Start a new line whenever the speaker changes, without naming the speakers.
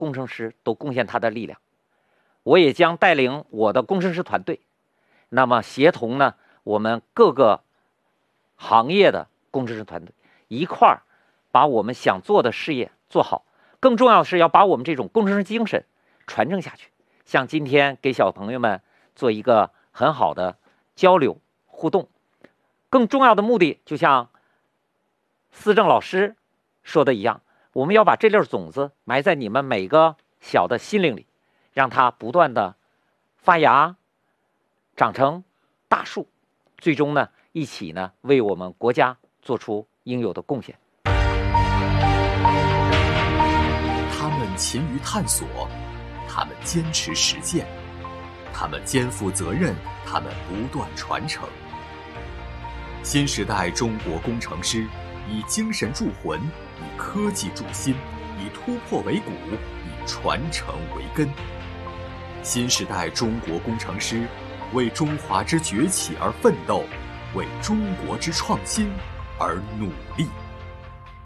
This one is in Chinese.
工程师都贡献他的力量。我也将带领我的工程师团队，那么协同呢我们各个行业的工程师团队一块儿把我们想做的事业做好。更重要的是要把我们这种工程师精神传承下去。像今天给小朋友们做一个很好的交流互动，更重要的目的就像思政老师说的一样，我们要把这粒种子埋在你们每个小的心灵里，让它不断的发芽长成大树，最终呢一起呢为我们国家做出应有的贡献。
他们勤于探索，他们坚持实践，他们肩负责任，他们不断传承。新时代中国工程师以精神铸魂，以科技铸心，以突破为骨，以传承为根。新时代中国工程师为中华之崛起而奋斗，为中国之创新而努力。